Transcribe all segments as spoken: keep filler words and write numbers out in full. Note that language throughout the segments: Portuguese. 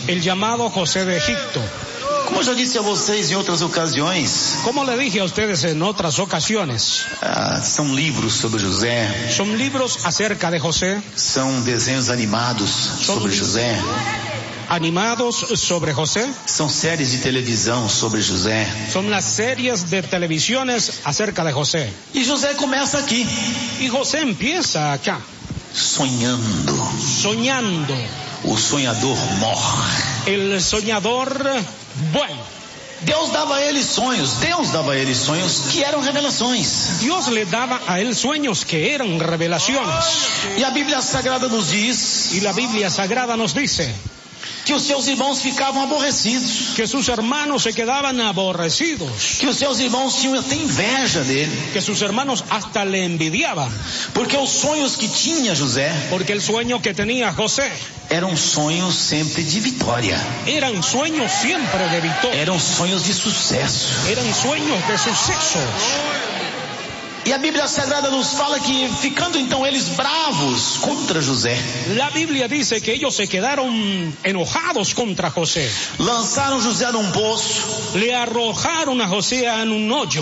el llamado José de Egipto. Como eu já disse a vocês em outras ocasiões, Como le dije a ustedes en otras ocasiones, ah, são livros sobre José, son libros acerca de José, são desenhos animados sobre José, animados sobre José, são séries de televisão sobre José. son las series de televisiones acerca de José. E José começa aqui, Y José empieza acá, sonhando. soñando. O sonhador morre. El soñador, bueno, Deus dava a ele sonhos, Deus dava a ele sonhos que eram revelações. Dios le daba a él sueños que eran revelaciones. E a Bíblia Sagrada nos diz Y la Biblia Sagrada nos dice que os seus irmãos ficavam aborrecidos, que sus hermanos se quedaban aborrecidos, que os seus irmãos tinham até inveja dele, que sus hermanos hasta le envidiaban, porque os sonhos que tinha José porque el sueño que tenía José eram sonhos sempre de vitória, eran sueños siempre de victoria, eram sonhos de sucesso. eran sueños de sucesos. E a Bíblia Sagrada nos fala que, ficando então eles bravos contra José, La Biblia dice que ellos se quedaron enojados contra José, lançaram José num poço, le arrojaron a José en un hoyo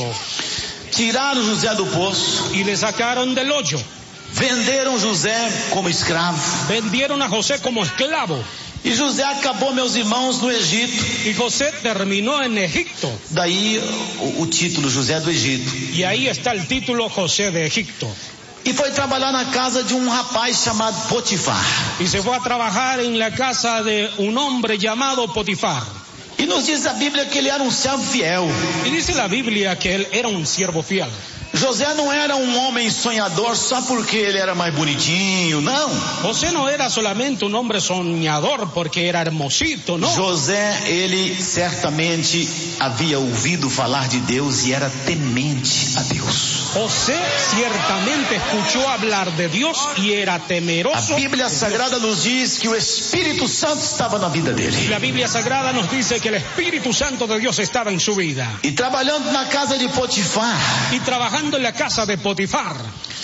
tiraram José do poço, y le sacaron del hoyo, venderam José como escravo. vendieron a José como esclavo. E José acabou, meus irmãos, no Egito. Y José terminó en Egipto. Daí o, o título José do Egito. Y ahí está el título José de Egipto. E foi trabalhar na casa de um rapaz chamado Potifar. Y se fue a trabajar en la casa de un hombre llamado Potifar. E nos diz a Bíblia que ele era um servo fiel. Y dice la Biblia que él era un siervo fiel. José não era um homem sonhador só porque ele era mais bonitinho, não. José no era solamente un hombre soñador porque era hermosito, no. José, ele certamente havia ouvido falar de Deus e era temente a Deus. José ciertamente escuchó hablar de Dios y era A temeroso. Bíblia Sagrada nos diz que o Espírito Santo estava na vida dele. La Biblia Sagrada nos dice que el Espíritu Santo de Dios estaba en su vida. E trabalhando na casa de Potifar, Y trabajando en la casa de Potifar,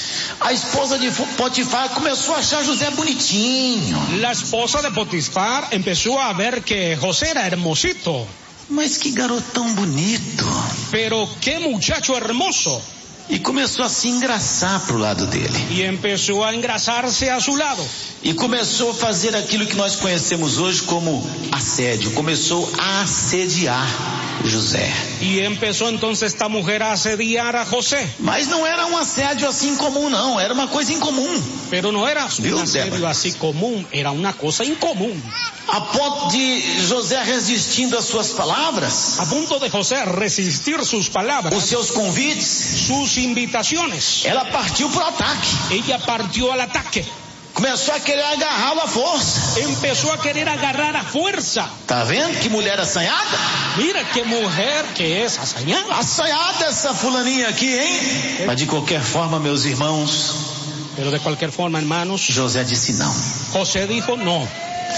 a esposa de Potifar começou a achar José bonitinho. la esposa de Potifar empezó a ver que José era hermosito. Mas que garotão bonito. Pero qué muchacho hermoso. E começou a se engraçar pro lado dele. Y empezó a engrasarse a su lado. E começou a fazer aquilo que nós conhecemos hoje como assédio. Começou a assediar José. Y empezó entonces esta mujer a asediar a José. Mas não era um assédio assim comum, não. Era uma coisa incomum. Pero no era un Dios, asedio Débora. así común, era una cosa incomún. A ponto de José resistindo às suas palavras, A punto de José resistir sus os palabras, seus convites, sus invitaciones, ela partiu pro ataque. ella partió al ataque. Começou a querer agarrá-lo à força. Empezó a querer agarrar a fuerza. Tá vendo que mulher assanhada? Mira qué mujer que es assañada. Assanhada essa fulaninha aqui, hein? Mas de qualquer forma, meus irmãos, Pero de cualquier forma, hermanos, José disse não. José dijo no.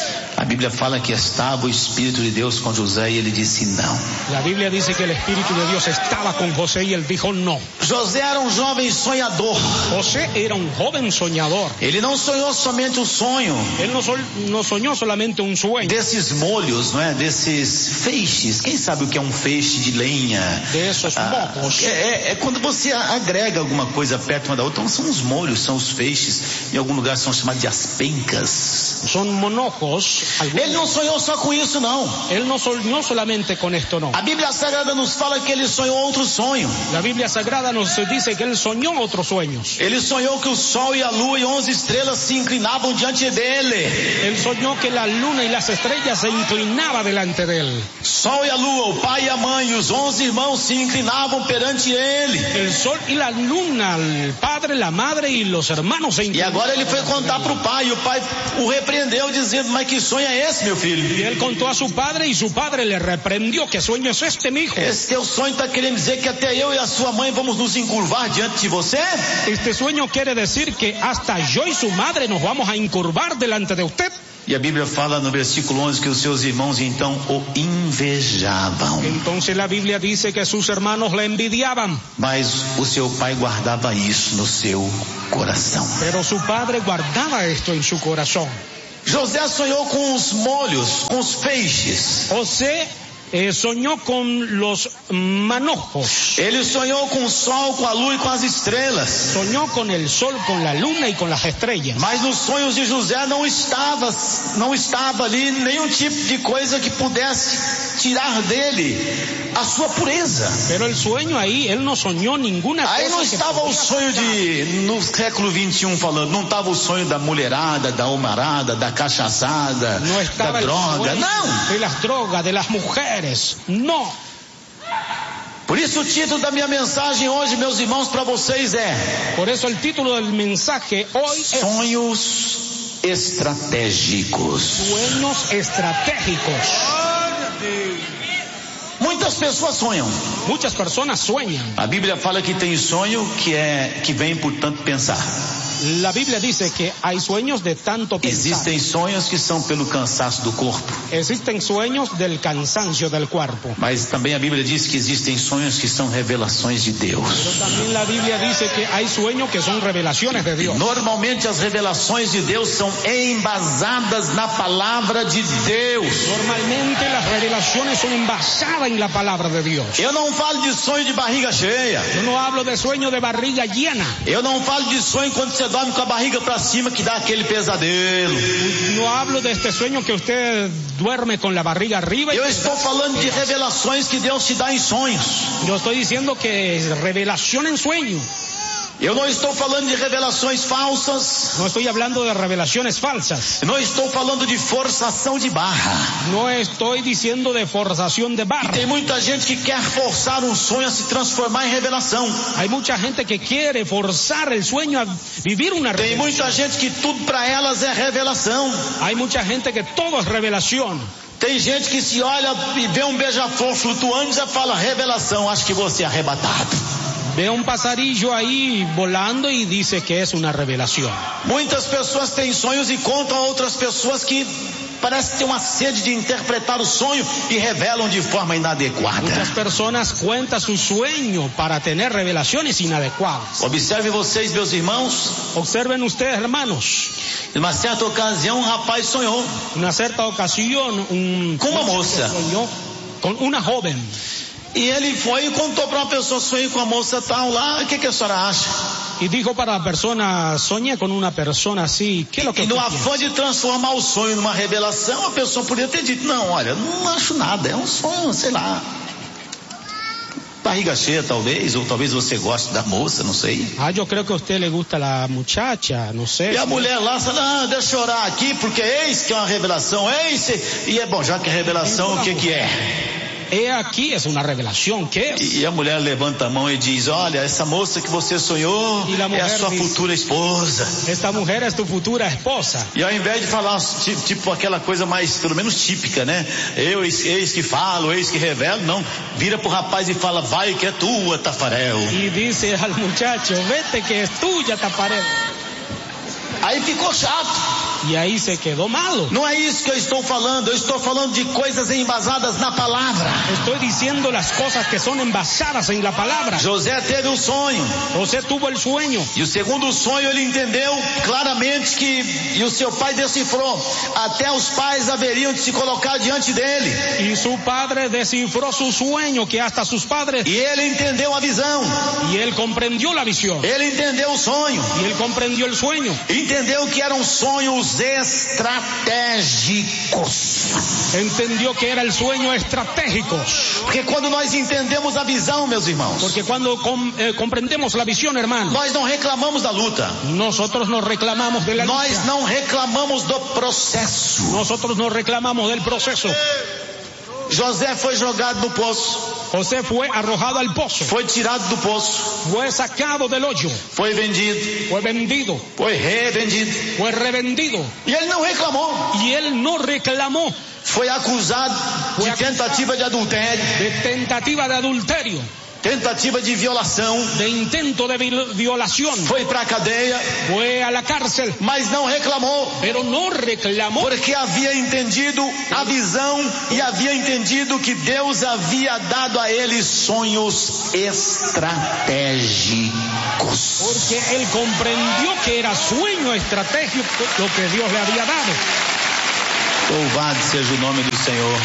A Bíblia fala que estava o Espírito de Deus com José e ele disse não. La Biblia dice que el Espíritu de Dios estaba con José y él dijo no. José era um jovem sonhador. José era un joven soñador. Ele não sonhou somente o sonho Él no, sol- no soñó solamente un sueño desses molhos, não é? Desses feixes. Quem sabe o que é um feixe de lenha? de esos Ah, mocos. é, é- é quando você agrega alguma coisa perto uma da outra. Então são os molhos, são os feixes. Em algum lugar são chamados de aspencas. Son monojos. Algunos- Ele não sonhou só com isso, não. Él no soñó solamente con esto, no. A Bíblia Sagrada nos fala que ele sonhou outro sonho. La Biblia Sagrada nos dice que él soñó otros sueños. Ele sonhou que o sol e a lua e onze estrelas se inclinavam diante dele. Él soñó que la luna y las estrellas se inclinaban delante de él. Sol e a lua, o pai e a mãe e os onze irmãos se inclinavam perante ele. El sol y la luna, el padre, la madre y los hermanos se E inclinaban. agora ele foi contar para o pai, e o pai o repreendeu dizendo: mas que sonho é esse, meu filho? Y él contó a su padre y su padre le reprendió: ¿qué sueño es este, mi hijo? Esse teu sonho está querendo dizer que até eu e a sua mãe vamos nos encurvar diante de você? Este sueño quiere decir que hasta yo y su madre nos vamos a incurvar delante de usted. E a Bíblia fala no versículo onze que os seus irmãos então o invejavam. Entonces la Biblia dice que sus hermanos le envidiaban, Mas o seu pai guardava isso no seu coração. pero su padre guardaba esto en su corazón. José sonhou com os molhos, com os feixes. José eh, soñó con los manojos. Ele sonhou com o sol, com a lua e com as estrelas. Soñó con el sol, con la luna y con las estrellas. Mas nos sonhos de José não estava, não estava ali nenhum tipo de coisa que pudesse tirar dele a sua pureza. Pero el sueño ahí, él no soñó ninguna cosa. Aí não que estava o pudiera sonho afectar. de, no século vinte e um falando, não estava o sonho da mulherada, da homarada, da cachaçada, No estaba da el droga, sueño não. de las drogas, de las mujeres. No. Por isso o título da minha mensagem hoje, meus irmãos, para vocês é Por eso el título del mensaje hoy es Sonhos Estratégicos. Sueños Estratégicos. Muitas pessoas sonham. Muchas personas sueñan. A Bíblia fala que tem sonho que é que vem por tanto pensar. La Biblia dice que hay sueños de tanto pensar. Existem sonhos que são pelo cansaço do corpo. Existen sueños del cansancio del cuerpo. Mas também a Bíblia diz que existem sonhos que são revelações de Deus. Pero también la Biblia dice que hay sueños que son revelaciones de Dios. Normalmente as revelações de Deus são embasadas na palavra de Deus. Normalmente las revelaciones son envasadas en la palabra de Dios. Eu não falo de sonho de barriga cheia. Yo no hablo de sueño de barriga llena. Eu não falo de sonho quando você dorme com a barriga para cima que dá aquele pesadelo. No hablo de este sueño que usted duerme con la barriga arriba. y Eu que- estou falando de revelações que Deus te dá em sonhos. Yo estoy diciendo que es revelación en sueño. Eu não estou falando de revelações falsas. No estoy hablando de revelaciones falsas. Não estou falando de forçação de barra. No estoy diciendo de forzación de E barra. tem muita gente que quer forçar um sonho a se transformar em revelação. Hay mucha gente que quiere forzar el sueño a vivir una Tem revelación. muita gente que tudo para elas é revelação. Hay mucha gente que todo es revelación. Tem gente que se olha e vê um beija-flor flutuando e já fala revelação, acho que você é arrebatado. Ve un pasarillo ahí volando y dice que es una revelación. Muitas pessoas têm sonhos e contam a outras pessoas que parece ter uma sede de interpretar o sonho e revelam de forma inadequada. Muchas personas cuentan su sueño para tener revelaciones inadecuadas. Observe vocês, meus irmãos, Observen ustedes, hermanos, em uma certa ocasião um rapaz sonhou en una cierta ocasión un com uma moça. soñó con una joven. E ele foi e contou para uma pessoa, sonhei com a moça tal lá, o que, que a senhora acha? Y dijo para la persona, soñé con una persona así, ¿qué es lo que E no usted piensa? afã de transformar o sonho numa revelação, a pessoa poderia ter dito, não, olha, não acho nada, é um sonho, sei lá. Barriga cheia talvez, ou talvez você goste da moça, não sei. Ah, yo creo que a usted le gusta la muchacha, no sé. E a mulher lá fala, ah, deixa eu orar aqui, porque eis que é uma revelação, eis, e é bom, já que é revelação, o que que é? He aquí es una revelación, ¿qué es? E a mulher levanta a mão e diz, olha, essa moça que você sonhou E a é mulher a sua diz, futura esposa. Esta mujer es tu futura esposa. E ao invés de falar tipo, tipo aquela coisa mais, pelo menos típica, né? Eu, eis, eis que falo, eis que revelo, não. Vira pro rapaz e fala, vai que é tua, Tafarel. Y dice al muchacho, vete que es tuya, Tafarel. Aí ficou chato. Y ahí se quedó malo. Não é isso que eu estou falando, eu estou falando de coisas embasadas na palavra. Estoy diciendo las cosas que son envasadas en la palabra. José teve um sonho. José tuvo el sueño. E o segundo sonho ele entendeu claramente que, e o seu pai decifrou, até os pais haveriam de se colocar diante dele. Y su padre descifró su sueño, que hasta sus padres. E ele entendeu a visão. Y él comprendió la visión. Ele entendeu o sonho. Y él comprendió el sueño. Entendeu que eram sonhos estratégicos. Entendió que era el sueño estratégico. Porque quando nós entendemos a visão, meus irmãos, Porque cuando com- eh, comprendemos la visión, hermano, nós não reclamamos da luta. nosotros nos reclamamos de la Nós lucha. não reclamamos do processo. Nosotros nos reclamamos del proceso. José foi jogado no poço, José fue arrojado al pozo, foi tirado do poço, fue sacado del hoyo, foi vendido, fue vendido, foi revendido. fue revendido. E ele não reclamou. Y él no reclamó Foi acusado de tentativa de adultério, de tentativa de adulterio, tentativa de violação. de intento de vi- violación. Foi para a cadeia, Fue a la cárcel, mas não reclamou. pero no reclamó Porque havia entendido a visão e havia entendido que Deus havia dado a ele sonhos estratégicos. porque él comprendió que era sueño estratégico lo que Dios le había dado. Louvado seja o nome do Senhor.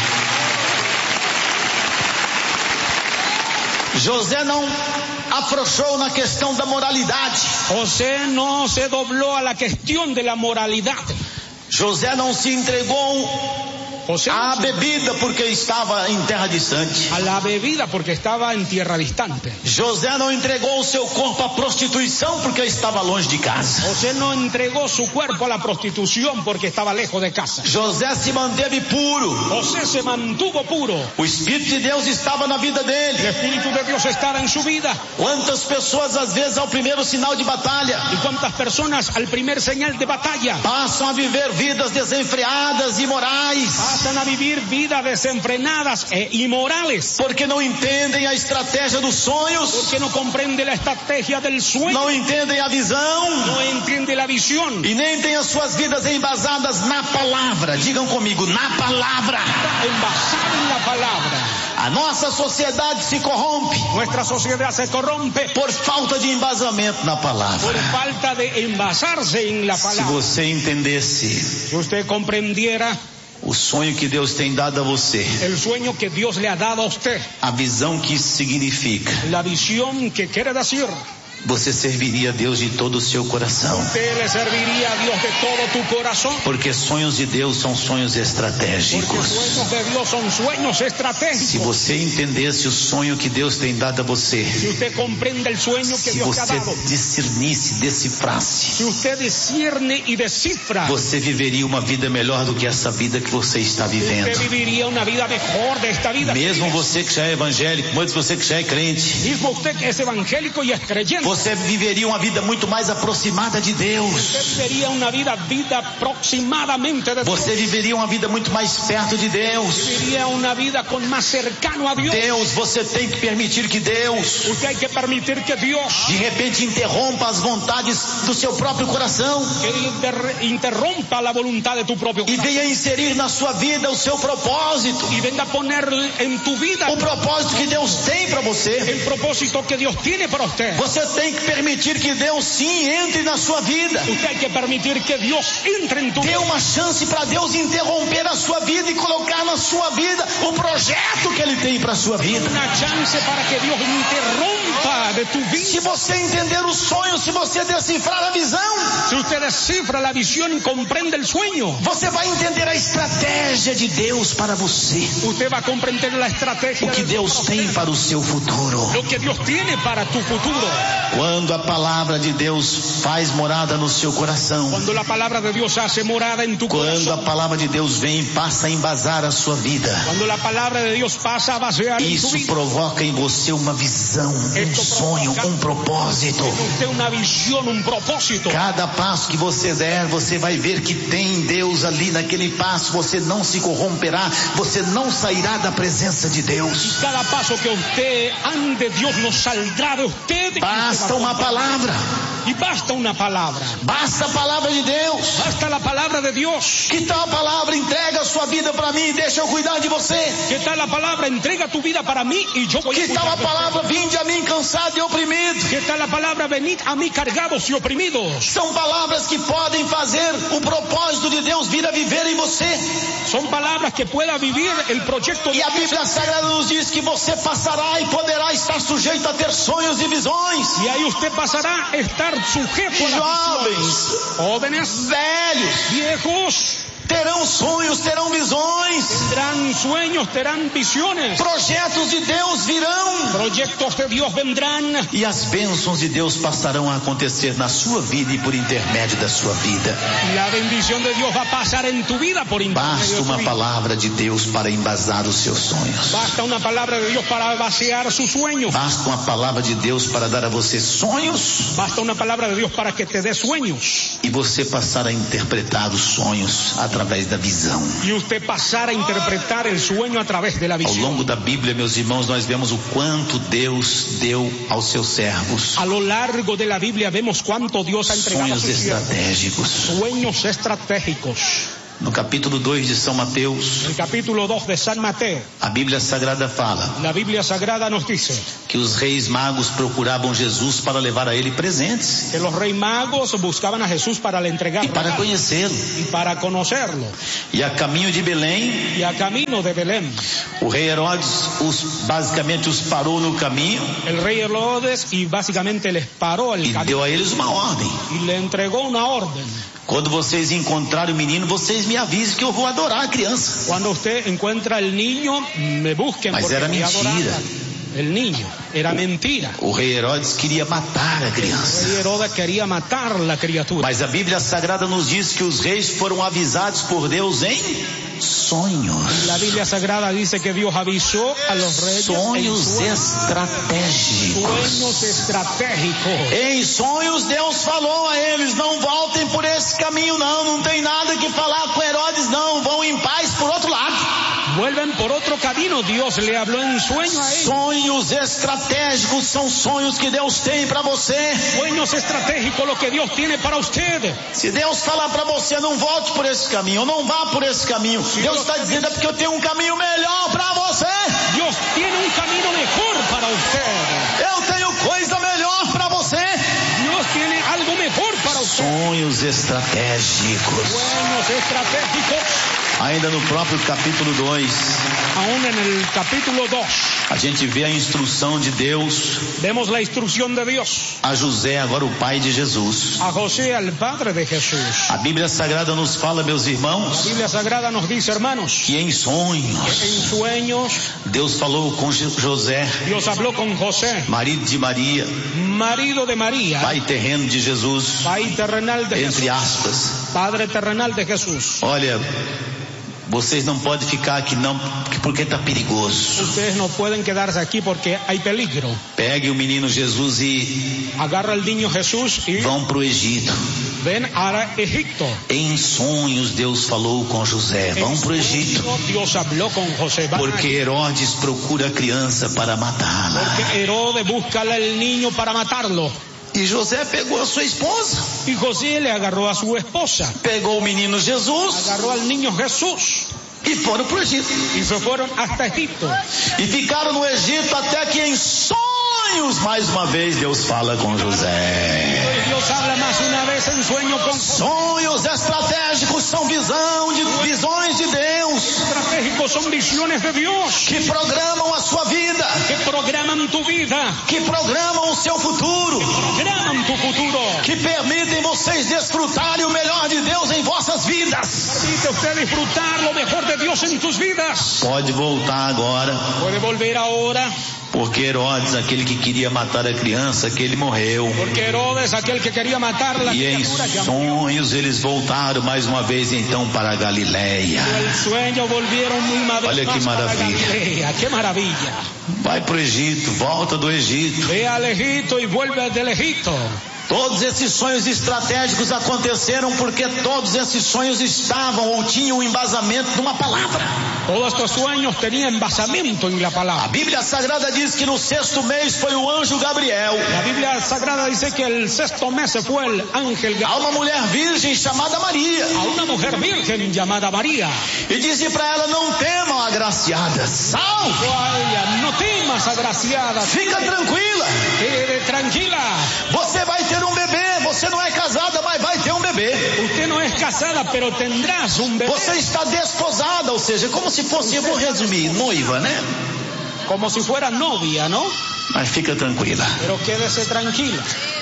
José não afrouxou na questão da moralidade. José no se dobló a la cuestión de la moralidad. José não se entregou José à no se- bebida porque estava em terra distante. a la bebida porque estaba en tierra distante. José não entregou o seu corpo à prostituição porque estava longe de casa. José no entregó su cuerpo a la prostitución porque estaba lejos de casa. José se manteve puro. José se mantuvo puro. O Espírito de Deus estava na vida El dele. Espíritu de Dios estaba en su vida. Quantas pessoas às vezes ao primeiro sinal de batalha ¿Y cuántas personas al primer señal de batalla passam a viver vidas desenfreadas e imorais pasan a vivir vidas desenfrenadas e inmorales? porque não entendem a estratégia dos sonhos, Porque no comprende la estrategia del sueño, não entendem a visão no entiende la visión, e nem têm as suas vidas embasadas na palavra. Digam comigo, na palavra. está envasado en la palabra. A nossa sociedade se corrompe Nuestra sociedad se corrompe por falta de embasamento na palavra. por falta de envasarse en la Se palabra. você entendesse Si usted comprendiera o sonho que Deus tem dado a você, el sueño que Dios le ha dado a usted, a visão que isso significa, la visión que quiere decir, você serviria a Deus de todo o seu coração. usted le serviría a Dios de todo tu corazón. Porque sonhos de Deus são sonhos Porque estratégicos. sueños de Dios son sueños Se estratégicos. você entendesse o sonho que Deus tem dado a você, Si usted comprende el sueño que se Dios te ha você dado, discernisse, decifrasse, si usted discierne y descifra, você viveria uma vida melhor do que essa vida que você está usted vivendo. viviría una vida mejor de esta vida. Mesmo você que já é evangélico, mesmo você que já é crente, Mismo usted que es evangélico y es creyente, você viveria uma vida muito mais aproximada de Deus. usted viviría una vida, vida aproximadamente de Dios. Você viveria uma vida muito mais perto de Deus. Viviría una vida con más cercano a Dios. Deus, você tem que permitir que Deus, Usted hay que permitir que Dios de repente, interrompa as vontades do seu próprio coração que inter- interrumpa la voluntad de tu propio e corazón venha inserir na sua vida o seu propósito. y venga a poner en tu vida O propósito que Deus tem para você. el propósito que Dios tiene para usted. Você tem que permitir que Deus sim entre na sua vida. Usted hay que permitir que Dios entre en tu Dê vida. uma chance para Deus interromper a sua vida e colocar na sua vida o projeto que Ele tem para a sua vida. Una chance para que Dios interrumpa de tu Se vida. você entender o sonho, se você decifrar a visão, Si usted descifra la visión y comprende el sueño, você vai entender a estratégia de Deus para você. usted va a comprender la estrategia O que de Deus tem para o seu futuro. lo que Dios tiene para tu futuro. Quando a palavra de Deus faz morada no seu coração, Cuando la palabra de Dios hace morada en tu quando a corazón, palavra de Deus vem e passa a embasar a sua vida, cuando la palabra de Dios pasa a basear en tu isso vida, provoca em você uma visão, um sonho, um propósito. en usted una visión, un propósito. Cada passo que você der, você vai ver que tem Deus ali naquele passo. Você não se corromperá, você não sairá da presença de Deus. Cada paso que usted ande, Dios no saldrá de usted. Basta uma palavra, Y basta una palabra. basta a palavra de Deus. Basta la palabra de Dios. Que tal a palavra? Entrega a sua vida para mim e deixa eu cuidar de você. ¿Qué tal la palabra? Entrega tu vida para mí y yo voy a Que tal a cuidar de palavra? Vinde a mim cansado e oprimido. usted. ¿Qué tal la palabra? Venid a mí cargados y oprimidos. São palavras que podem fazer o propósito de Deus vir a viver em você. Son palabras que pueda vivir el proyecto de E a Bíblia Sagrada nos diz que você passará e poderá estar sujeito a ter sonhos e visões. Y ahí usted pasará a estar sujeto a las Jovens, visiones. Jóvenes, velhos, viejos, terão sonhos, terão visões. tendrán sueños, tendrán visiones. Projetos de Deus virão. Proyectos de Dios vendrán. E as bênçãos de Deus passarão a acontecer na sua vida e por intermédio da sua vida. La bendición de Dios va a pasar en tu vida por intermedio Basta de tu uma vida. palavra de Deus para embasar os seus sonhos. Basta una palabra de Dios para vaciar sus sueños. Basta uma palavra de Deus para dar a você sonhos Basta una palabra de Dios para que te dé sueños. e você passar a interpretar os sonhos através da visão. Y usted pasar a interpretar el sueño a través de la Ao visión. longo da Bíblia, meus irmãos, nós vemos o quanto Deus deu aos seus servos. A lo largo de la Biblia vemos cuánto Dios ha entregado a Sonhos sus siervos. estratégicos. Sueños estratégicos. No capítulo dois de São Mateus, el capítulo dos de San Mateo, a Bíblia Sagrada fala la Biblia Sagrada nos dice que os reis magos procuravam Jesus para levar a ele presentes que los reyes magos buscaban a Jesús para le entregar e para regalos conhecê-lo. y para conocerlo. E a caminho de Belém, Y a camino de Belén, o rei Herodes os, basicamente os parou no caminho el rey Herodes y básicamente les paró el e camino deu a eles uma ordem. y le entregó una orden. Quando vocês encontrarem o menino, vocês me avisem que eu vou adorar a criança. Cuando usted encuentra el niño, me busquen Mas porque era voy a adorar mentira. el niño. Era mentira. O rei Herodes queria matar a El criança. rey Herodes quería matar la criatura. Mas a Bíblia Sagrada nos diz que os reis foram avisados por Deus em sonhos. La Biblia Sagrada dice que Dios avisó a los reyes Sonhos en sueños, estratégicos. sueños estratégicos. Em sonhos Deus falou a eles: não voltem por esse caminho não, não tem nada que falar com Herodes não, vão em paz por outro lado. Vuelven por otro camino. Dios le habló en sueño a ellos. Sonhos estratégicos são sonhos que Deus tem para você. Sueños estratégicos lo que Dios tiene para usted. Se Deus falar para você: não volte por esse caminho, ou não vá por esse caminho, Deus está dizendo: é porque eu tenho um caminho melhor para você. Dios tiene un camino mejor para usted. Eu tenho coisa melhor para você. Dios tiene algo mejor para usted. Sonhos estratégicos. Sueños estratégicos. Ainda no próprio capítulo dois, Aún en el capítulo dos a gente vê a instrução de Deus vemos la instrucción de Dios a José, agora o pai de Jesus. a José, al padre de Jesús. A Bíblia Sagrada nos fala, meus La irmãos, Biblia Sagrada nos dice, hermanos, que em sonhos en sueños Deus falou com José, Dios habló con José, marido de Maria, marido de María, pai terreno de Jesus, pai terrenal de entre Jesús, aspas. padre terrenal de Jesús. Olha, vocês não podem ficar aqui não, porque está perigoso. Ustedes no pueden quedarse aquí porque hay peligro. Pegue o menino Jesus e Agarra al niño Jesús y vão para o Egito. ven a Egipto. Em sonhos Deus falou com José: vão En para o Egito, sueño, Dios habló con José. Van porque Herodes procura a criança para matá-la. Porque Herodes busca al niño para matarlo. E José pegou a sua esposa, Y José le agarró a su esposa, pegou o menino Jesus agarró al niño Jesús e foram para o Egito. y se fueron hasta Egipto. E ficaram no Egito até que em sonhos, mais uma vez, Deus fala com José. Dios habla más una vez en sueño con Sonhos estratégicos são visão de, visões de Deus estratégicos, son visiones de Dios que programam a sua vida, que programan tu vida, que programam o seu futuro, programan tu futuro. que permitem vocês desfrutarem o melhor de Deus em vossas vidas. Permite usted disfrutar lo mejor de Dios en tus vidas. Pode voltar agora, Puede volver ahora, porque Herodes, aquele que queria matar a criança, que ele morreu. porque Herodes, aquel que quería matar la E em criatura, ya murió. sonhos eles voltaram mais uma vez então para a Galileia. El sueño volvieron una vez Olha que más para maravilha. Galilea. Qué maravilla. Vai para o Egito, volta do Egito. Ve al Egipto y vuelve del Egipto. Todos esses sonhos estratégicos aconteceram porque todos esses sonhos estavam ou tinham um embasamento numa palavra. Todos estos sueños tenían basamento en la A palabra. Bíblia Sagrada diz que no sexto mês foi o anjo Gabriel La Biblia Sagrada dice que el sexto mes se fue el ángel a Gabriel uma mulher virgem chamada Maria a una mujer virgen llamada María. e disse para ela: não temam, agraciada, salve, Vaya, no temas, agraciada, fica tranquila, quede tranquila. você vai ter um bebê, você não é casada, mas vai ter um bebê. Usted no es casada, pero tendrás un bebé. Você está desposada, ou seja, como se fosse, eu vou resumir, noiva, né? Como si fuera novia, ¿no? Mas fica tranquila. Pero quédese tranquila.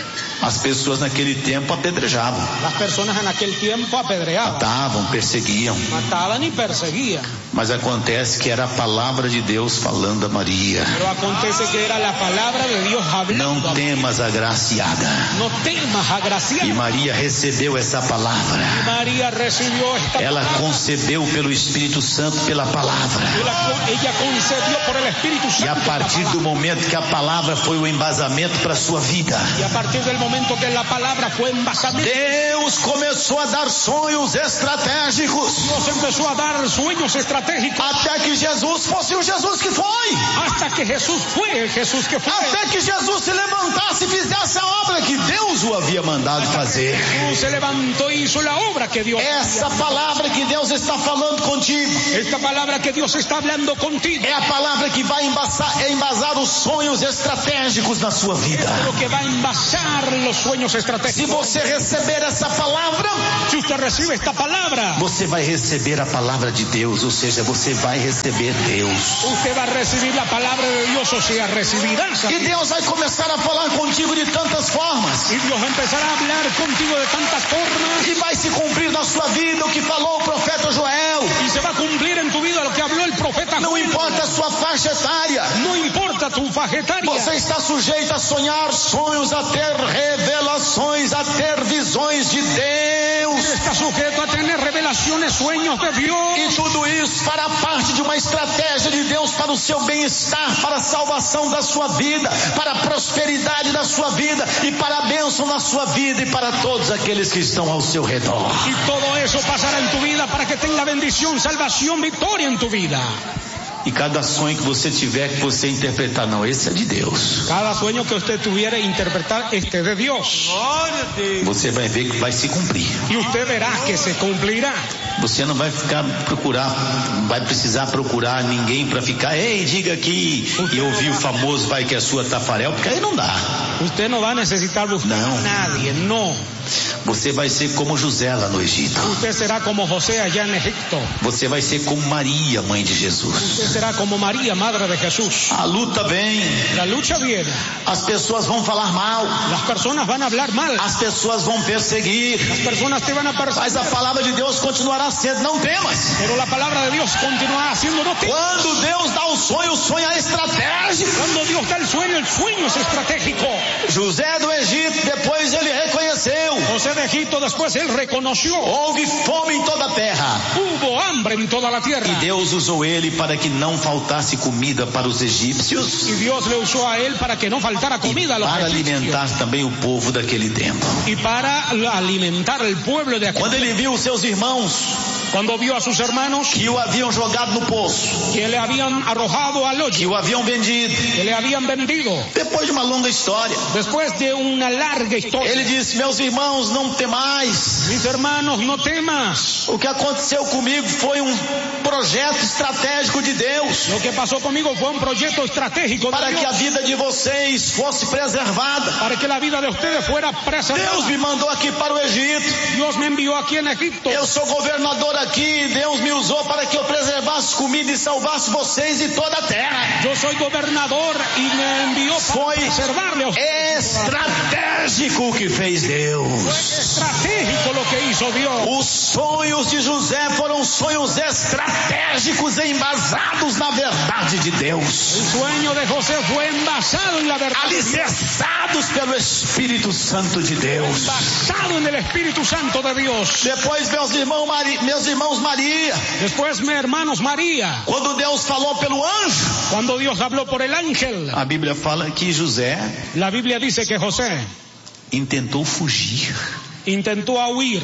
As pessoas naquele tempo apedrejavam, Las personas en aquel tiempo apedreaban, matavam, perseguiam. mataban y perseguían. Mas acontece que era a palavra de Deus falando a Maria: Pero acontece que era la palabra de Dios hablando. não temas, agraciada. No temas, E agraciada. Maria recebeu essa palavra. María recibió esta Ela palabra. concebeu pelo Espírito Santo pela palavra. Ella, ella concedió por el Espíritu Santo. E a partir la do palabra. momento que a palavra foi o embasamento para a sua vida, Y a partir del momento que la palabra fue embasamento, Deus começou a dar sonhos estratégicos. Dios empezó a dar sueños estratégicos. estratégicos. Até que Jesus fosse o Jesus que foi. Hasta que Jesús fue el Jesús que fue. Até que Jesus se levantasse e fizesse a obra que Deus o havia mandado fazer. Jesús se levantó y hizo la obra que Dios. Essa palavra que Deus está falando contigo. Esta palabra que Dios está hablando contigo. É a palavra que vai embasar, embasar os sonhos estratégicos na sua vida. Es lo que va a envasar los sueños estratégicos. Se você receber essa palavra, si usted recibe esta palabra, você vai receber a palavra de Deus, ou seja, você vai receber Deus. Usted va a recibir la palabra de Dios, o sea, recibirá. E Deus vai começar a falar contigo de tantas formas. Y Dios empezará a hablar contigo de tantas formas. E vai se cumprir na sua vida o que falou o profeta Joel. Y se va a cumplir en tu vida lo que habló el profeta Joel. Não importa a sua faixa etária. No importa tu faixa etária. Você está sujeito a sonhar sonhos, a ter revelações, a ter visões de Deus. Você está sujeito a ter revelações, sonhos de Deus. E tudo isso fará parte de uma estratégia de Deus para o seu bem-estar, para a salvação da sua vida, para a prosperidade da sua vida e para a bênção na sua vida e para todos aqueles que estão ao seu redor. E todo isso passará em tu vida para que tenha bendição, salvação, vitória em tu vida. E cada sonho que você tiver que você interpretar, não, esse é de Deus. Cada sonho que você tiver interpretar, este é de Deus. Você vai ver que vai se cumprir. E você verá que se cumprirá. Você não vai ficar procurar, vai precisar procurar ninguém para ficar, ei, diga aqui e ouvir o famoso vai que é sua Tafarel, porque aí não dá. Você não vai necessitar buscar não. nadie, não. Você vai ser como José lá no Egito. Você será como José allá no Egito. Você vai ser como Maria, mãe de Jesus. Você será como Maria, madre de Jesus. A luta vem. A luta viene. As pessoas vão falar mal. As pessoas vão falar mal. As pessoas vão perseguir. As pessoas te vão perseguir. Mas a palavra de Deus continuará sendo, não temas. Pero a palavra de Deus continuará sendo, não temas. Quando Deus dá o sonho, o sonho é estratégico. Quando Deus dá o sonho, o sonho é estratégico. José do Egito, depois ele reconheceu. José de Egito, depois ele reconheceu. Houve fome em toda a terra. Hubo hambre em toda a terra. E Deus usou ele para que não faltasse comida para os egípcios. E Deus le usou a ele para que não faltara comida a los para egípcios. alimentar também o povo daquele tempo. E para alimentar o povo de aquele. Quando ele viu os seus irmãos, quando viu a seus hermanos que o haviam jogado no poço, que le habían arrojado al hoyo, que o haviam vendido, que le habían vendido, depois de uma longa história, depois de uma larga história, ele disse: meus irmãos, não temais. Mis hermanos, no temas. O que aconteceu comigo foi um projeto estratégico de Deus. O que passou comigo foi um projeto estratégico para de que a vida de vocês fosse preservada. Para que a vida de vocês fuera preservada. Deus me mandou aqui para o Egito. Deus me enviou aqui no Egito. Eu sou governador aqui. Deus me usou para que eu preservasse comida e salvasse vocês e toda a terra. Eu sou governador e me enviou para preservar-los. Estratégico o que fez Deus. Foi estratégico o que hizo Deus. Os sonhos de José foram sonhos estratégicos embasados na verdade de Deus. O sonho de José foi embasado na verdade. Alicerçados pelo Espírito Santo de Deus. Embasado no Espírito Santo de Deus. Depois meus irmãos Maria, meus irmãos Maria. Depois meus irmãos Maria. Quando Deus falou pelo anjo. Quando Deus falou por el ángel. A Bíblia fala que José. A Bíblia diz que José intentou fugir. Intentou huir.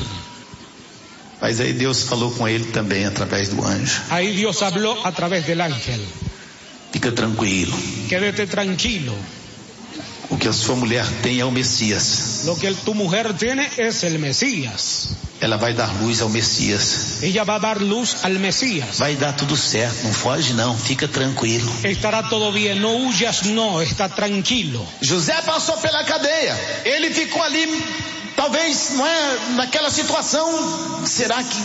Mas aí Deus falou com ele também através do anjo. Aí Deus falou através do ángel. Fica tranquilo. Quédate tranquilo. O que a sua mulher tem é o Messias. Lo que tu mujer tiene es el Mesías. Ela vai dar luz ao Messias. Ella va a dar luz al Mesías. Vai dar tudo certo, não foge não, fica tranquilo. Estará todo bien, no huyas, no, está tranquilo. José passou pela cadeia. Ele ficou ali, talvez, não é, naquela situação, será que...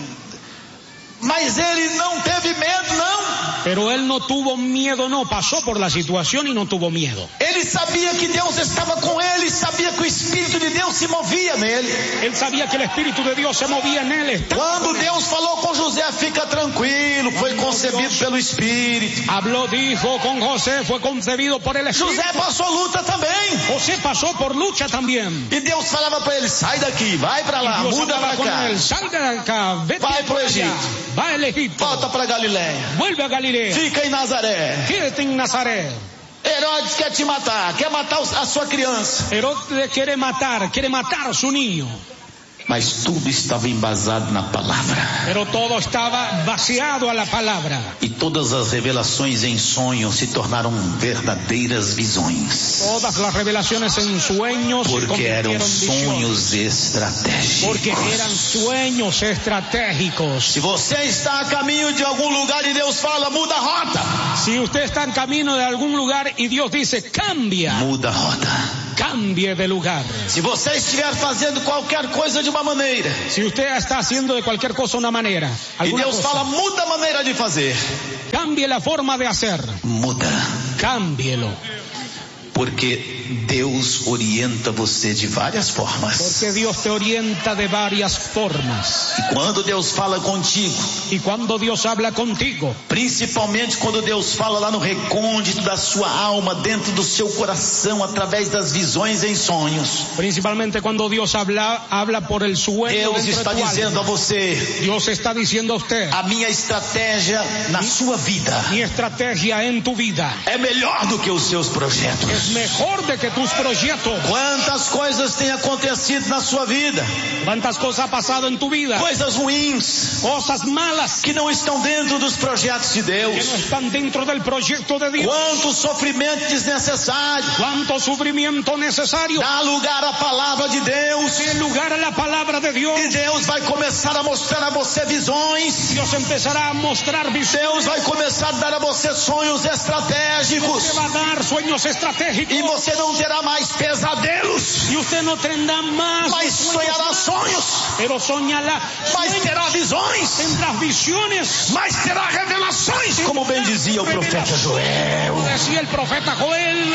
Mas ele não teve medo, não. Pero él no tuvo miedo, no. Pasó por la situación y no tuvo miedo. Ele sabia que Deus estava com ele, sabia que o Espírito de Deus se movia nele. Él sabía que el Espíritu de Dios se movía en él. Quando Deus falou com José, fica tranquilo, foi concebido pelo Espírito. Habló, dijo con José, fue concebido por el Espíritu. José passou luta também. José pasó por lucha también. E Deus falava para ele: sai daqui, vai para lá, muda para cá. Él, Sal de acá, vete vai para o Egito. Vai ao Egito. Volta para Galiléia. Vuelve a Galileia. Fica em Nazaré. Quédate em Nazaré. Herodes quer te matar, quer matar a sua criança. Herodes quer matar, quer matar a su niño. Mas tudo estava embasado na palavra. Pero todo estaba vaciado a la palabra. E todas as revelações em sonhos se tornaram verdadeiras visões. Todas las revelaciones en sueños se Porque eram convirtieron en sonhos visiones. estratégicos. Porque eran sueños estratégicos. Se você está a caminho de algum lugar e Deus fala, muda a rota. Si usted está en camino de algún lugar y Dios dice, cambia, Muda a rota. cambie de lugar. Se você estiver fazendo qualquer coisa de uma maneira, Si usted está haciendo de cualquier cosa una manera, e alguna Deus cosa, fala, muda a maneira de fazer. cambie la forma de hacer, Muda. cámbielo. Porque Deus orienta você de várias formas. Porque Dios te orienta de varias formas. E quando Deus fala contigo, Y cuando Dios habla contigo, principalmente quando Deus fala lá no recôndito da sua alma, dentro do seu coração, através das visões em sonhos, principalmente cuando Dios habla, habla por el sueño Deus dentro está de tu dizendo a alma. você, Dios está diciendo a usted, a minha estratégia na sua vida mi estrategia en tu vida é melhor do que os seus projetos. es mejor de que tus proyectos. Quantas coisas têm acontecido na sua vida, ¿Cuántas cosas ha pasado en tu vida? coisas ruins, Cosas malas que não estão dentro dos projetos de que Deus. no están dentro del proyecto de Dios. Quanto sofrimento desnecessário. Cuánto sufrimiento necesario. Dá lugar à palavra de Deus. Dé lugar a la palabra de Dios. E Deus vai começar a mostrar a você visões. Dios empezará a mostrar visiones. Deus vai começar a dar a você sonhos estratégicos. Te va a dar sueños estratégicos. E você não terá mais pesadelos, Y usted no tendrá más mas sueños, sonhará sonhos, pero soñará mas sueños, terá visões, tendrás visiones. mas terá revelações, como bem dizia o profeta Joel. Como decía el profeta Joel,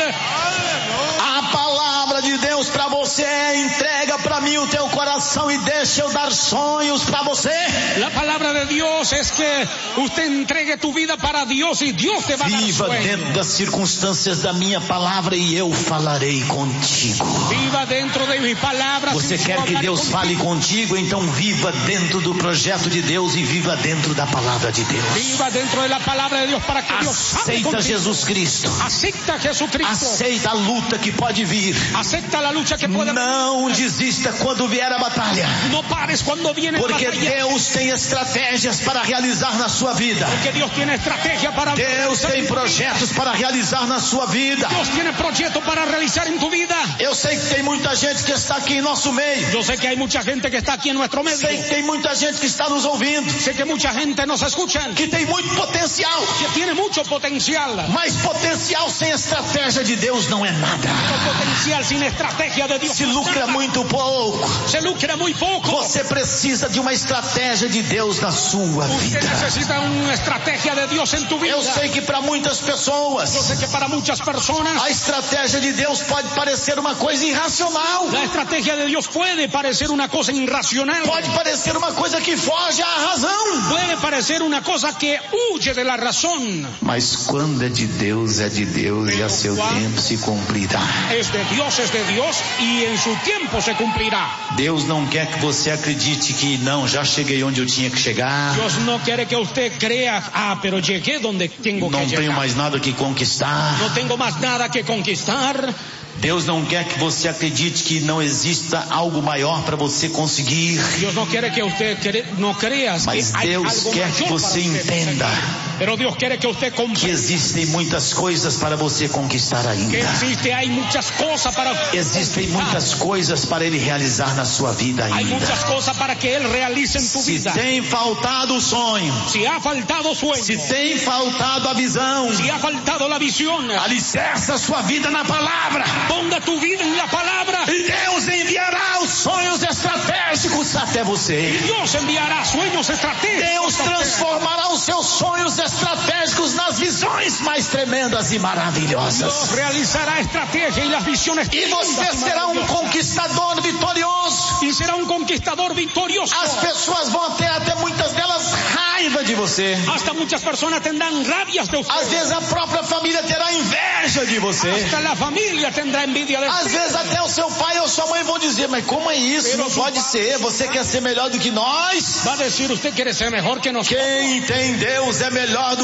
A palavra de Deus para você é: entrega para mim o teu coração e deixa eu dar sonhos para você. la palabra de Dios es que usted entregue tu vida para Dios y Dios te va a dar Viva sueños. dentro das circunstâncias da minha palavra e eu falarei contigo. Viva dentro de mis palabras. Você y yo quer que hablaré Deus contigo. fale contigo? Então viva dentro do projeto de Deus e viva dentro da palavra de Deus. Viva dentro de la palabra de Dios para que Dios hable Aceita contigo. Jesus Cristo. Acepta a Jesucristo. Aceita a luta que pode vir. Acepta la lucha que puede Não desista quando vier a batalha. No pares cuando viene Porque la batalla. Deus tem estratégias para realizar na sua vida. Porque Dios tiene estrategia para Deus realizar tem en tu projetos para realizar na sua vida. vida. Dios tiene proyectos para realizar en tu vida. Eu sei que tem muita gente que está aqui em nosso meio. Yo sé que hay mucha gente que está aquí en nuestro medio. Sei que tem muita gente que está nos ouvindo, Sé que mucha gente nos escucha, que tem muito potencial. que tiene mucho potencial. Mas potencial sem estratégia de Deus não é nada. Pero potencial sin estrategia de Dios Se lucra muito pouco. se lucra muy poco. Você precisa de uma estratégia de Deus na sua Usted vida. necesita una estrategia de Dios en tu vida. Eu sei que para muitas pessoas Yo sé que para muchas personas a estratégia de Deus pode parecer uma coisa irracional. la estrategia de Dios puede parecer una cosa irracional. Pode parecer uma coisa que foge à razão. Puede parecer una cosa que huye de la razón. Mas quando é de Deus, é de Deus e a seu tempo se cumprirá. Es de Dios, es de Dios y en su tiempo se cumplirá. Deus não quer que você acredite que não, já cheguei onde eu tinha que chegar. Dios no quiere que usted crea, ah, pero llegué donde tengo Não que tenho llegar. mais nada que conquistar. No tengo más nada que conquistar. Deus não quer que você acredite que não exista algo maior para você conseguir. Dios no quiere que usted cre- no creas Mas que hay Deus algo quer mayor que para você usted entenda conseguir. Pero Dios quiere que usted que comprenda existem muitas coisas para você conquistar que ainda. existe, hay muchas cosas para Existem conquistar. muitas coisas para Ele realizar na sua vida Hay ainda. muchas cosas para que Él realice en tu Se vida. tem faltado o sonho, Si ha faltado sueño, se tem faltado a visão, si ha faltado la visión, alicerça a sua vida na palavra. ponga tu vida en la palabra. E Deus enviará os sonhos estratégicos até você. Dios enviará sueños estratégicos. Deus transformará os seus sonhos estratégicos nas visões mais tremendas e maravilhosas. Dios realizará estrategia y las visiones. E você tremendas y será um maravillosas. conquistador vitorioso. Y será un conquistador victorioso. As pessoas vão ter até muitas delas raiva de você. Hasta muchas personas tendrán rabias de usted. Às vezes a própria família terá inveja de você. Hasta la familia tendrá envidia de Às usted. vezes até o seu pai ou sua mãe vão dizer: mas como é isso? Não pode ser. Você quer ser melhor do que nós? Va a decir, usted quiere ser mejor que nosotros. Quem tem Deus é melhor do que qualquer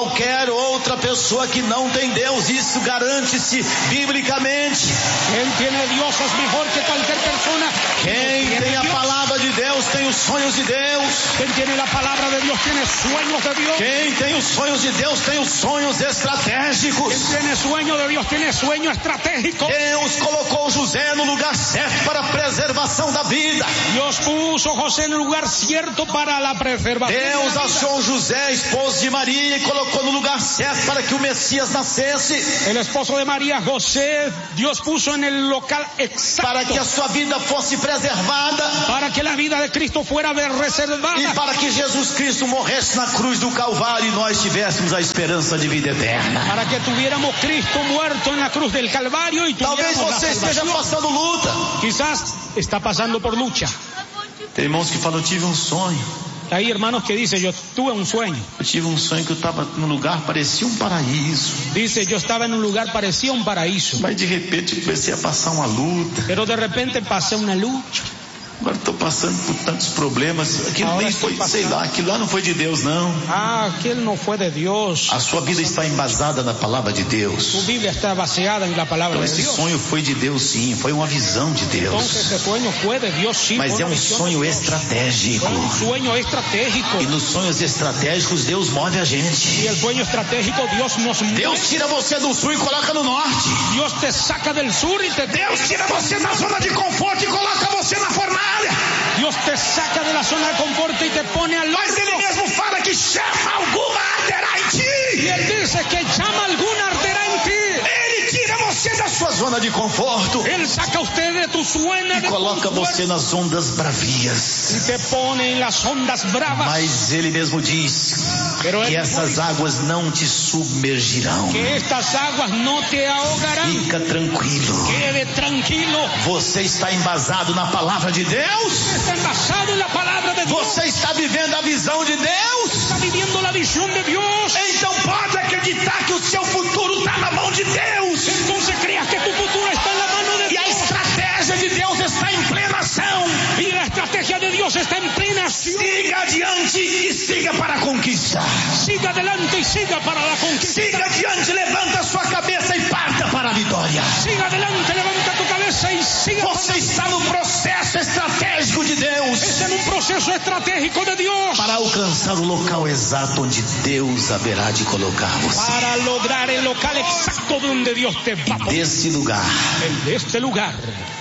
qualquer outra pessoa que não tem Deus. Isso garante-se biblicamente. Quem tiene Dios es mejor que cualquier persona. Quem tem a palavra de Deus tem os sonhos de Deus. Quien tiene la palabra de Dios tiene sueños de Dios. Quem tem os sonhos de Deus tem os sonhos estratégicos. Quien tiene sueño de Dios tiene sueño estratégico. Deus colocou José no lugar certo para a preservação da vida. Dios puso a José en el lugar cierto para la preservación. Deus achou José, esposo de Maria, e colocou no lugar certo para que o Messias nascesse. El esposo de María, José, Dios puso en el local exacto para que a sua vida fosse preservada, para que la vida de Cristo fuera reservada, e para que Jesus Cristo morresse na cruz do Calvário e nós tivéssemos a esperança de vida eterna. Para que tuviéramos Cristo muerto en la cruz del Calvario y talvez você esteja passando luta. Quizás está pasando por lucha. Tem irmãos que falam: eu tive um sonho. Hay hermanos que dicen: yo tuve un sueño. Eu tive um sonho que eu estava num lugar parecia um paraíso. Dice: yo estaba en un lugar parecía un paraíso. Mas de repente comecei a passar uma luta. Pero de repente pasé una lucha. Agora estou passando por tantos problemas. Aquilo nem foi, sei lá, aquilo lá não foi de Deus, não. Ah, aquilo não foi de Deus. A sua vida está embasada na palavra de Deus. Su Biblia está baseada en la palabra então, de Deus. Esse sonho foi de Deus, sim. Foi uma visão de Deus. Então, esse sonho foi de Deus, sim. Mas é um sonho estratégico. É um sonho estratégico. E nos sonhos estratégicos Deus move a gente. E o sonho estratégico Deus nos move. Deus tira você do sul e coloca no norte. Deus te saca del sur e te. Deus tira você da zona de conforto e coloca você na fornalha. Deus te saca de la zona de conforto e te pone al Mas ele mesmo fala que chama alguma arderá em ti. E ele diz que chama alguma arderá em ti. Ele tira você da sua zona de conforto. Ele saca você de tu zona e de coloca conforto. você nas ondas bravias. E te pone em las ondas bravas. Mas ele mesmo diz Pero que essas águas não te submergirão. Que estas águas não te ahogarão. Fica tranquilo. Quede tranquilo. Você está embasado na palavra de Deus. Está embasado na palavra de Deus. Você está vivendo a visão de Deus. Está vivendo a visão de Deus. Então pode acreditar que o seu futuro está na mão de Deus. Então crea que tu futuro está na mão de Deus. E a estratégia de Deus está em plena ação. E a estratégia de Deus está em plena ação. Siga adiante e siga para a conquista. Siga adelante e siga para a conquista. Siga adiante, levanta a sua cabeça e parta para a vitória. Siga adelante, levanta tu cabeça e siga. Você para... está no processo estratégico de Deus. Está num processo estratégico de Deus. Para alcançar o local exato onde Deus haverá de colocar você. Para lograr o local exato onde Deus te va. E desse lugar. Deste lugar.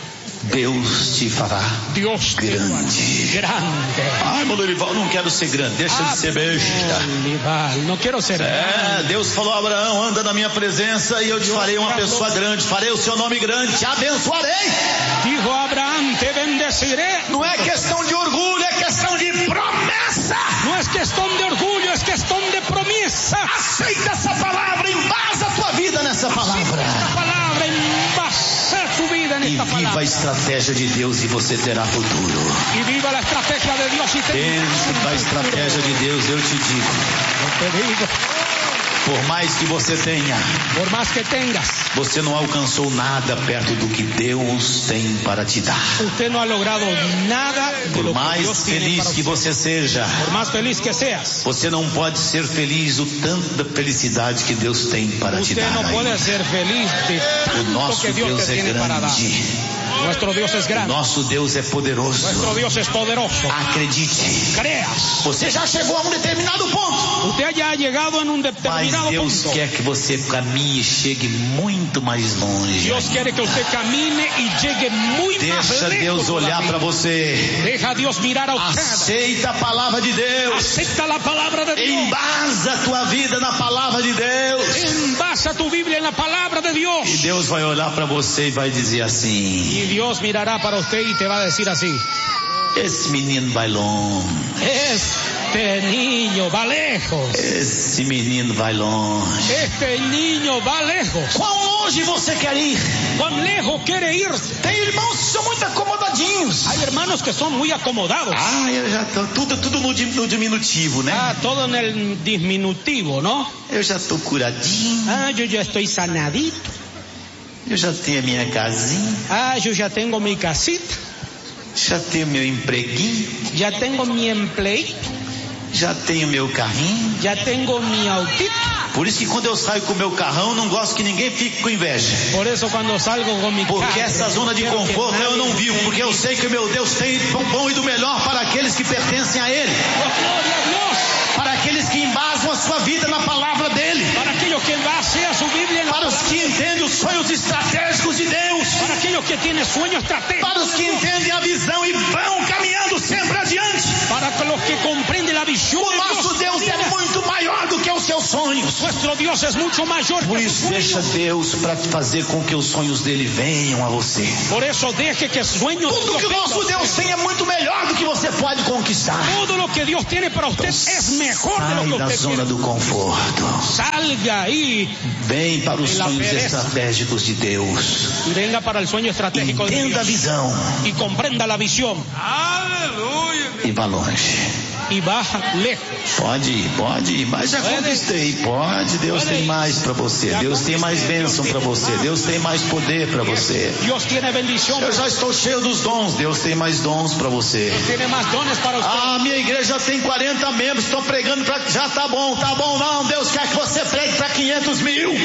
Deus te fará Deus grande. grande. Ai, irmão Dorival, não quero ser grande, deixa ah, de ser besta. Dorival, não quero ser é, grande. Deus falou a Abraão: anda na minha presença e eu te Deus farei uma pessoa grande, farei o seu nome grande, te abençoarei. Dijo Abraão: te bendecirei. Não é questão de orgulho, é questão de promessa. Não é questão de orgulho, é questão de promessa. Aceita essa palavra, embasa a tua vida nessa palavra. Aceita essa palavra, embasa a tua vida nessa palavra. E viva a estratégia de Deus e você terá futuro. E viva a estratégia de Deus e terá Dentro da estratégia de Deus, eu te digo. Eu te digo. Por mais que você tenha, por mais que tenhas, você não alcançou nada perto do que Deus tem para te dar. Você não ha logrado nada. Por mais feliz que você seja, por mais feliz que seas, você não pode ser feliz o tanto da felicidade que Deus tem para te dar. Você não pode ser feliz de tanto o nosso que Deus, Deus te é tiene para dar. Nuestro Dios es grande. Nosso Deus é poderoso. Nuestro Dios es poderoso. Acredite. Creas. Você já chegou a um determinado ponto. Usted ya ha llegado en un determinado Mas Deus punto. quer que você caminhe e chegue muito mais longe. Deus quer que você camine e chegue muito Deixa mais lejos. Deixa Deus olhar para você. Deja Deus mirar a usted. Aceita a palavra de Deus. Aceita a palavra de Deus. Embasa a tua vida na palavra de Deus. Embasa tu Bíblia na palavra de Deus. E Deus vai olhar para você e vai dizer assim. E Deus mirará para você e te vai dizer assim: esse menino vai longe. Este niño va lejos. Esse menino vai longe. Este niño va lejos. Quão longe você quer ir? Quão lejos quer ir? Tem irmãos que são muito acomodadinhos. Há irmãos que são muito acomodados. Ah, eu já tô tudo, tudo no, no diminutivo, né? Ah, todo no diminutivo, não? Eu já tô curadinho. Ah, eu já estou sanadito. Eu já tenho a minha casinha. Ah, eu já tenho minha casita. Já tenho meu empreguinho. Já tenho meu emprego. Já tenho meu carrinho. Ya tengo mi autito. Por isso que quando eu saio com o meu carrão, não gosto que ninguém fique com inveja. Por eso cuando salgo con mi carro. Porque essa zona de conforto eu não vivo, porque eu sei que o meu Deus tem do bom e do melhor para aqueles que pertencem a Ele. Glória a Dios. Para aqueles que embasam a sua vida na palavra dele. Para aquellos que basean su Biblia en la Para os que entendem os sonhos estratégicos de Deus. Para aquellos que tienen sueños estratégicos. Para os que entendem a visão e vão caminhando sempre adiante. Para los que comprenden la visión. O nosso Deus é muito maior do que os seus sonhos. Nuestro Dios es mucho mayor. Por isso deixa Deus para fazer com que os sonhos dele venham a você. Por eso deje que sueños. Tudo que o nosso Deus tem é muito melhor do que você pode conquistar. Todo lo que Dios tiene para usted Então, es mejor de lo que sai da usted zona tiene. do conforto. Salga ahí. Vem para os La sonhos pereza. estratégicos de Deus. Y venga para el sueño estratégico de Entenda a Dios. visão Y comprenda la visión. e vá longe. Y baja lejos. Pode ir, pode ir, mas já conquistei. Pode, Deus tem mais para você. Deus tem mais bênção para você. Deus tem mais poder para você. Dios tiene bendición. Eu já estou cheio dos dons. Deus tem mais dons para você. Tiene más dones para usted. Ah, minha igreja tem quarenta membros, estou pregando para... Já tá bom, tá bom não. Deus quer que você pregue para quinhentos mil.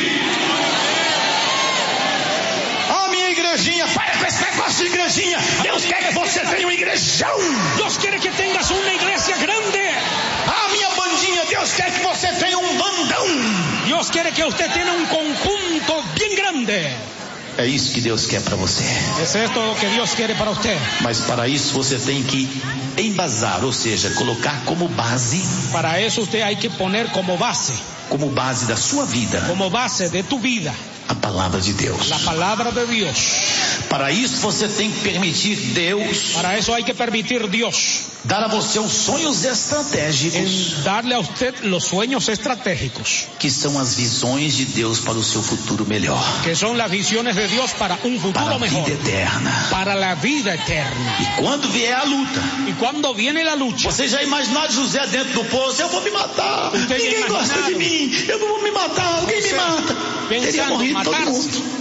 Ah, minha igrejinha, para com esse negócio de igrejinha. Deus quer que você tenha um igrejão. Dios quiere que tengas una iglesia grande. Ah, minha bandinha, Deus quer que você tenha um bandão. Dios quiere que usted tenga un conjunto bien grande. É isso que Deus quer para você. Es esto lo que Dios quiere para usted. Mas para isso você tem que embasar, ou seja, colocar como base, Para eso usted hay que poner como base, como base da sua vida, como base de tu vida, a palavra de Deus. la palabra de Dios. Para isso você tem que permitir Deus Para eso hay que permitir Dios dar a você os sonhos estratégicos, en darle a usted los sueños estratégicos, que são as visões de Deus para o seu futuro melhor, que son las visiones de Dios para un para futuro a mejor, vida eterna. para la vida eterna. E quando vier a luta, Y cuando viene la lucha, você já imaginou José dentro do poço? Eu vou me matar, Usted já ninguém gosta de imaginado? mim, eu vou me matar, alguém me Você mata. Teria pensando morrido todo matar-se. mundo.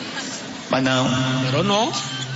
Mas não, pero no.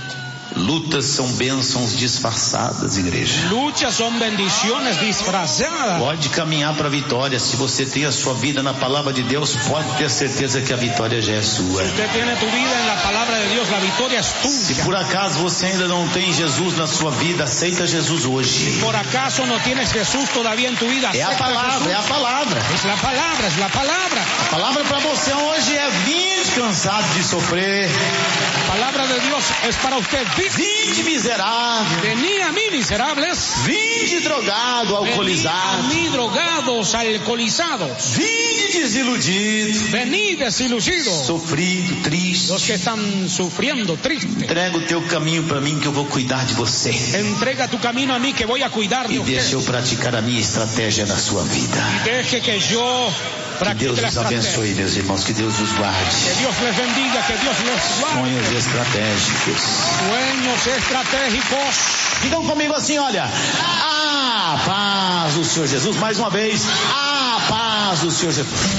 lutas são bênçãos disfarçadas, igreja. Luchas son bendiciones disfrazadas. Pode caminhar para a vitória. Se você tem a sua vida na palavra de Deus, pode ter certeza que a vitória já é sua. Usted tiene tu vida en la palabra de Dios, la victoria es Se tuya. por acaso você ainda não tem Jesus na sua vida, aceita Jesus hoje. Por acaso no tienes Jesús todavía en tu vida, É a acepta palavra, é a Jesús. palavra. Es la palabra, es la palabra. A palavra para você hoje é: vinde cansado de sofrer, La palabra de Dios es para usted. vinde miserável, Vení a mí, miserables. vinde drogado, Vení a alcoolizado, mí, drogados, alcoholizados. vinde desiludido, Vení desiludidos. sofrido, triste. Los que están sufriendo, tristes. Entrega o teu caminho para mim que eu vou cuidar de você. Entrega tu camino a mí que voy a cuidar de E deixa usted. eu praticar a minha estratégia na sua vida. Deje que yo Que practique Deus la os estrategia. abençoe, meus irmãos. Que Deus os guarde. Que Dios les bendiga, que Dios les guarde. Sonhos estratégicos. Sueños estratégicos. Digam comigo assim, olha. A paz do Senhor Jesus. Mais uma vez. A paz do Senhor Jesus.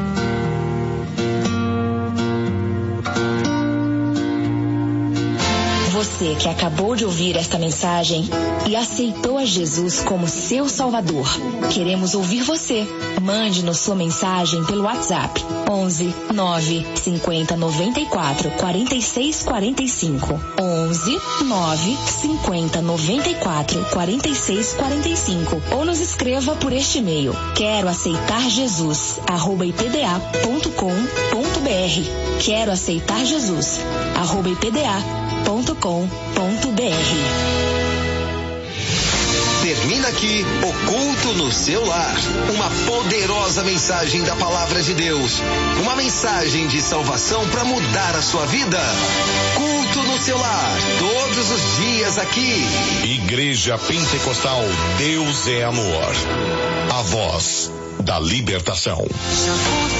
Você que acabou de ouvir esta mensagem e aceitou a Jesus como seu Salvador. Queremos ouvir você. Mande-nos sua mensagem pelo WhatsApp onze nove cinquenta noventa e quatro quarenta e seis quarenta e cinco. onze nove cinquenta noventa e quatro quarenta e seis quarenta e cinco. Ou nos escreva por este e-mail. Quero aceitar Jesus arroba ipda ponto com ponto br. Quero aceitar Jesus arroba ipda ponto com ponto br. Termina aqui o Culto no Seu Lar. Uma poderosa mensagem da Palavra de Deus. Uma mensagem de salvação para mudar a sua vida. Culto no Seu Lar. Todos os dias aqui. Igreja Pentecostal Deus é Amor. A voz da libertação.